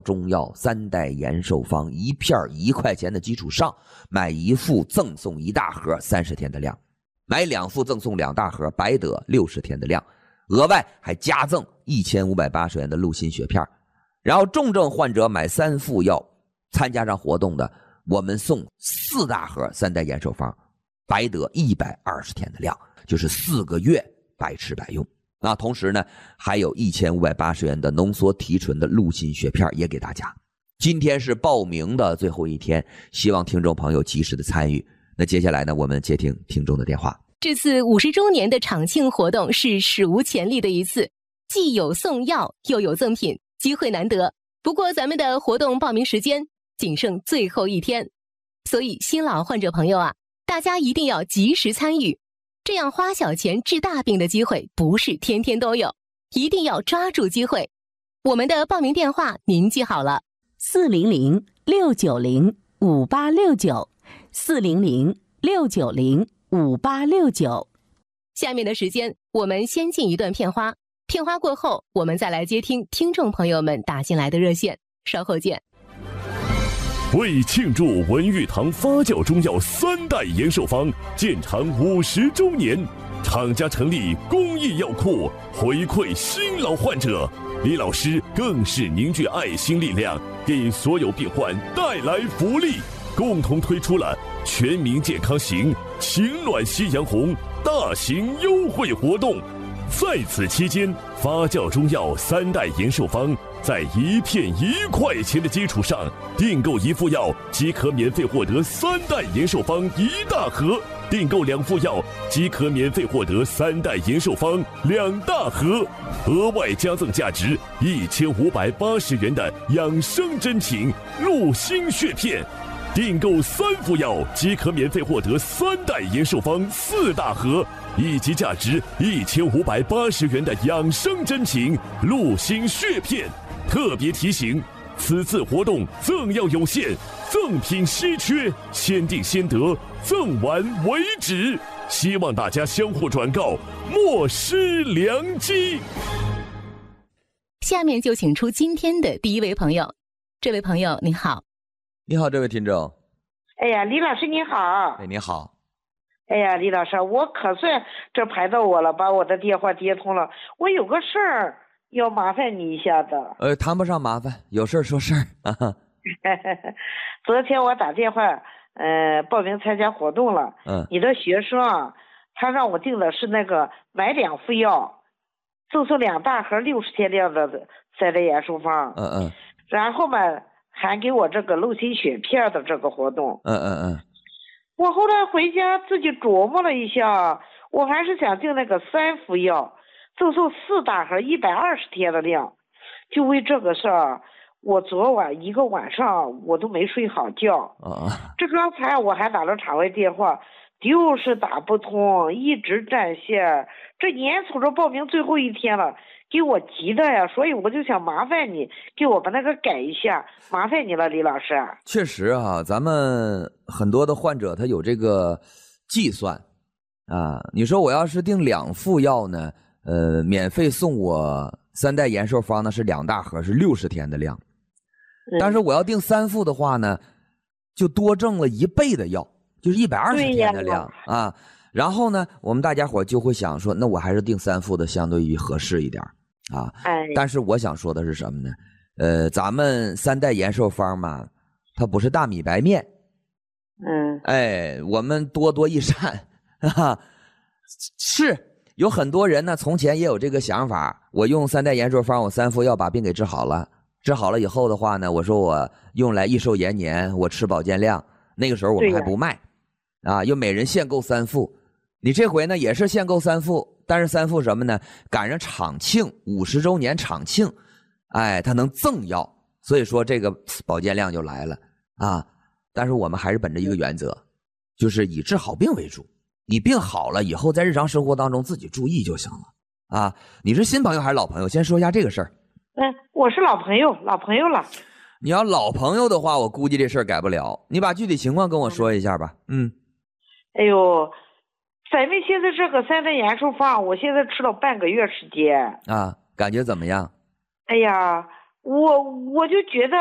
中药3代延寿方，1片1块钱的基础上，买1副赠送1大盒30天的量，买2副赠送2大盒，白得60天的量，额外还加赠1580元的鹿心血片。然后重症患者买3副药，参加上活动的，我们送4大盒3代延寿方，白得120天的量，就是4个月百吃百用。那同时呢，还有1580元的浓缩提纯的鹿心血片也给大家。今天是报名的最后一天，希望听众朋友及时的参与。那接下来呢，我们接听听众的电话。 这次50周年的厂庆活动是史无前例的一次，既有送药又有赠品，机会难得。不过咱们的活动报名时间仅剩最后一天，所以新老患者朋友啊，大家一定要及时参与。这样花小钱治大病的机会不是天天都有，一定要抓住机会。我们的报名电话您记好了，400-690-5869，400-690-5869。下面的时间我们先进一段片花，片花过后我们再来接听听众朋友们打进来的热线，稍后见。 为庆祝文玉堂发酵中药3代延寿方建厂50周年，厂家成立公益药库，回馈新老患者。李老师更是凝聚爱心力量，给所有病患带来福利，共同推出了全民健康行、情暖夕阳红大型优惠活动。在此期间，发酵中药3代延寿方在1片1块钱的基础上，订购1副药即可免费获得3代延寿方1大盒，订购2副药即可免费获得3代延寿方2大盒，额外加赠价值1580元的养生真情鹿心血片。订购3副药即可免费获得3代延寿方4大盒，以及价值1580元的养生真情鹿心血片。特别提醒，此次活动赠药有限，赠品稀缺，先订先得，赠完为止。希望大家相互转告，莫失良机。 下面就请出今天的第一位朋友。这位朋友您好。 你好，这位听众。 哎呀，李老师你好。 哎，你好。 哎呀，李老师，我可算这排到我了，把我的电话接通了。我有个事儿要麻烦你一下的。 谈不上麻烦，有事说事儿。 昨天我打电话，报名参加活动了。你的学生啊，他让我订的是那个买2副药，赠送2大盒60天量的3代延寿方。然后嘛，还给我这个鹿心血片的这个活动。我后来回家自己琢磨了一下，我还是想订那个3副药，赠送4大盒120天的量。就为这个事儿，我昨晚一个晚上我都没睡好觉。这刚才我还打了场外电话，就是打不通，一直占线。这眼瞅着报名最后一天了，给我急的呀，所以我就想麻烦你给我把那个改一下，麻烦你了，李老师。 确实啊，咱们很多的患者他有这个计算啊。你说我要是订2副药呢，免费送我3代延寿方呢是2大盒，是60天的量。但是我要订3副的话呢，就多挣了1倍的药，就是120天的量啊。然后呢，我们大家伙就会想说，那我还是订3副的相对于合适一点啊。但是我想说的是什么呢？咱们3代延寿方嘛，它不是大米白面。我们多益善啊。是有很多人呢，从前也有这个想法，我用3代延寿方，我3副药把病给治好了。治好了以后的话呢，我说我用来益寿延年，我吃保健量。那个时候我们还不卖啊，又每人限购3副。你这回呢也是限购3副，但是3副什么呢？赶上厂庆50周年厂庆，它能赠药，所以说这个保健量就来了啊。但是我们还是本着一个原则，就是以治好病为主。你病好了以后，在日常生活当中自己注意就行了啊。你是新朋友还是老朋友？先说一下这个事儿。 我是老朋友了。 你要老朋友的话，我估计这事儿改不了。你把具体情况跟我说一下吧。 哎呦，咱们现在这个3代延寿方，我现在吃了半个月时间啊，感觉怎么样？ 哎呀， 我就觉得